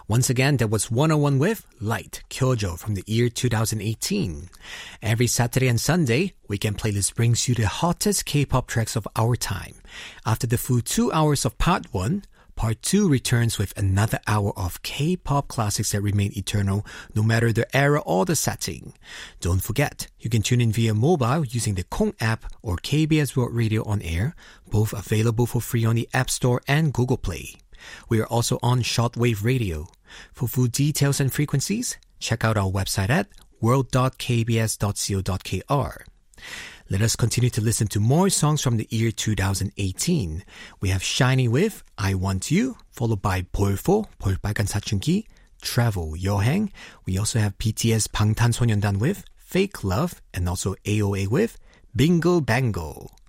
Once again, that was 101 with Light, Kyojo from the year 2018. Every Saturday and Sunday, Weekend Playlist brings you the hottest K-pop tracks of our time. After the full 2 hours of Part 1, Part 2 returns with another hour of K-pop classics that remain eternal no matter the era or the setting. Don't forget, you can tune in via mobile using the Kong app or KBS World Radio on air, both available for free on the App Store and Google Play. We are also on shortwave radio. For full details and frequencies, check out our website at world.kbs.co.kr. Let us continue to listen to more songs from the year 2018. We have SHINee with I Want You, followed by 볼포, 볼빨간 사춘기, Travel, 여행. We also have BTS 방탄소년단 with Fake Love, and also AOA with Bingo Bango.